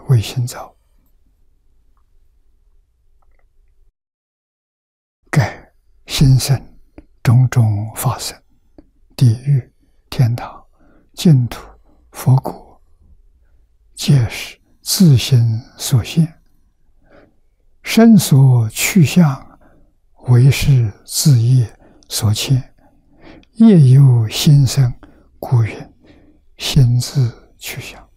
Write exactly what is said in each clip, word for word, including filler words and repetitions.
为心造。盖心生种种法身，地狱、天堂、净土、佛国，皆是自心所现，身所去向，为是自业所牵，业由心生，故云心自去向。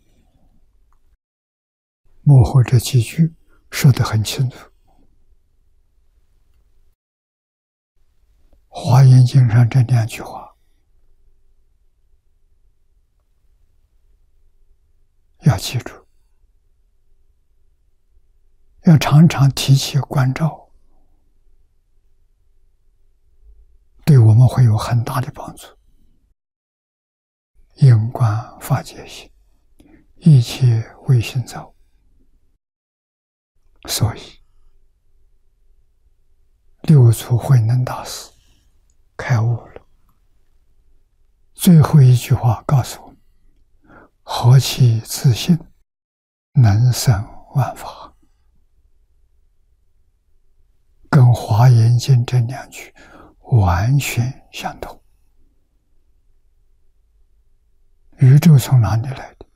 幕后这几句说得很清楚。华严经上这两句话要记住，要常常提起关照，对我们会有很大的帮助。因观法界心，一切为心造。所以六祖慧能大师开悟了，最后一句话告诉我们：何其自信，能生万法。跟《华严经》这两句完全相同。宇宙从哪里来的？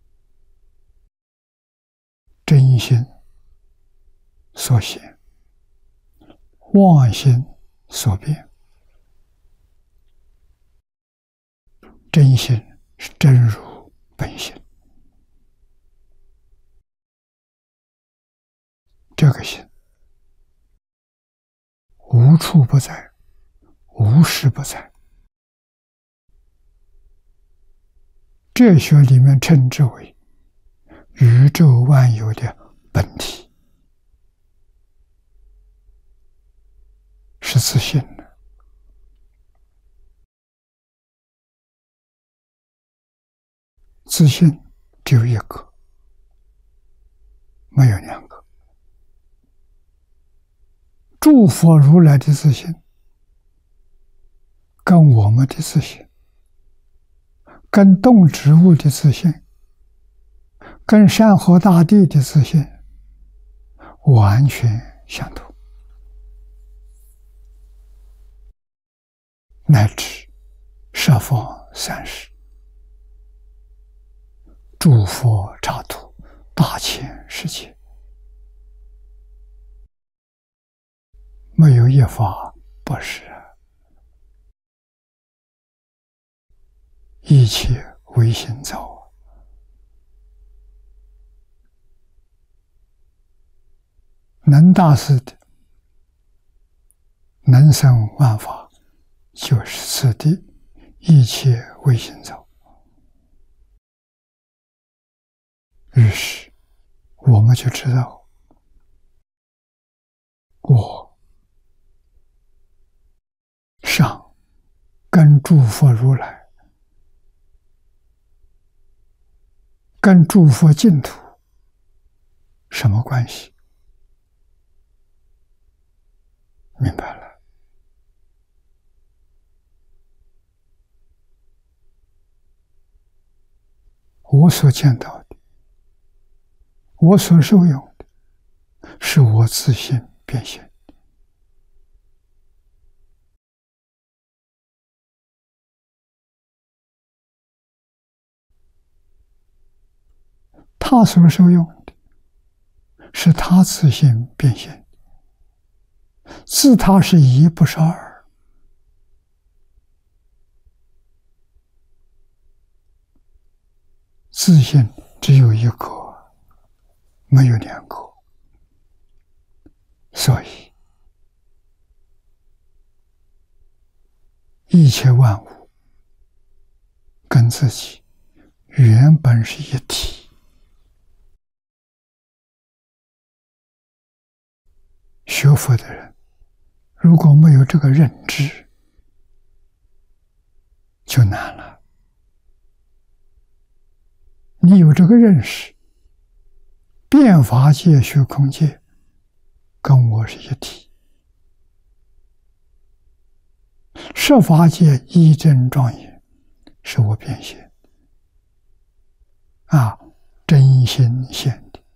真心所显，妄心所变。真心是真如本性，这个心无处不在，无时不在。哲学里面称之为宇宙万有的本体，是自性的。自性只有一个，没有两个。诸佛如来的自性跟我们的自性，跟动植物的自性，跟山河大地的自性完全相同，乃至十方三世诸佛刹土大千世界，没有一法不是。一切为心造。能大师的能生万法，就是此地一切为心造。于是我们就知道，我上跟诸佛如来，跟诸佛净土什么关系？明白了。我所见到的，我所受用的，是我自性变现。他所受用的，是他自性变现。自他是一，不是二。自性只有一个，没有两个。所以一切万物跟自己原本是一体。学佛的人如果没有这个认知，就难了。你有这个认识，变法界、虚空界跟我是一体，设法界一真庄严是我变现啊，真心现